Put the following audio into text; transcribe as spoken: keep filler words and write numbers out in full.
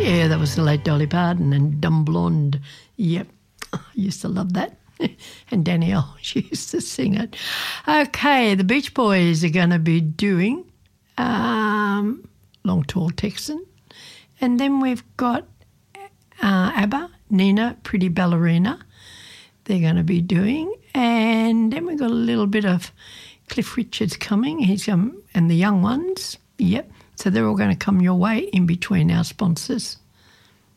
Yeah, that was the late Dolly Parton and Dumb Blonde. Yep, I used to love that. And Danielle, she used to sing it. Okay, the Beach Boys are going to be doing um, Long Tall Texan. And then we've got uh, ABBA, Nina, Pretty Ballerina. They're going to be doing. And then we've got a little bit of Cliff Richards coming. He's um, and the young ones. Yep. So they're all going to come your way in between our sponsors.